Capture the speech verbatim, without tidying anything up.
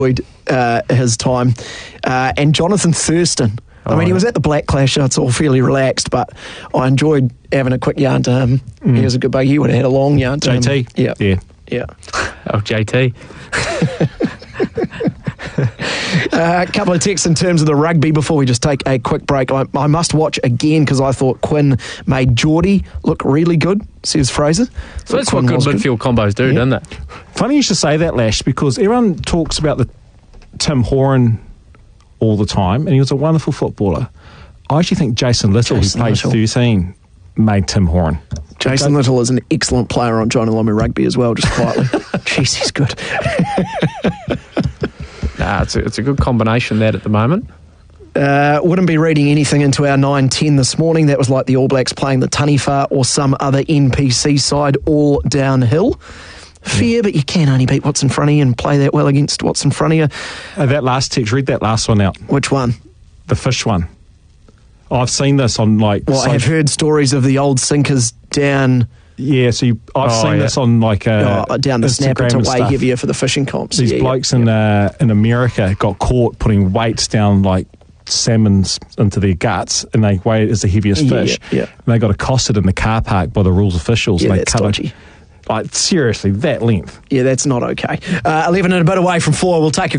uh, his time. Uh, and Jonathan Thurston. I Oh, mean, he yeah. was at the Black Clash, so it's all fairly relaxed, but I enjoyed having a quick yarn to him. Mm. He was a good bug. He would have had a long yarn to J him. T? Yeah. Yeah. Yeah. Oh, J T. Uh, a couple of texts in terms of the rugby before we just take a quick break. I, I must watch again because I thought Quinn made Geordie look really good, says Fraser. So that's what good midfield combos do, Yeah. doesn't it? Funny you should say that, Lash, because everyone talks about the Tim Horan all the time, and he was a wonderful footballer. I actually think Jason Little, Jason who played Little. thirteen, made Tim Horan. Jason Little is an excellent player on John Lomu Rugby as well, just quietly. Jeez, he's good. Nah, it's a, it's a good combination, that, at the moment. Uh, wouldn't be reading anything into our nine ten this morning. That was like the All Blacks playing the Taniwha or some other N P C side, all downhill. Fair, yeah. But you can only beat what's in front of you and play that well against what's in front of you. Uh, that last text, read that last one out. Which one? The fish one. Oh, I've seen this on like... Well, I have heard stories of the old sinkers down... Yeah, so you, I've Oh, seen yeah. this on like uh, oh, down the snapper Instagram to and way stuff. heavier for the fishing comps. These yeah, blokes yeah, in yeah. uh, in America got caught putting weights down like salmons into their guts, and they weigh it as the heaviest Yeah, fish. yeah. And they got accosted in the car park by the rules officials. Yeah, and they that's cut dodgy. it, like seriously, that length. Yeah, that's not okay. Uh, eleven and a bit away from four. We'll take a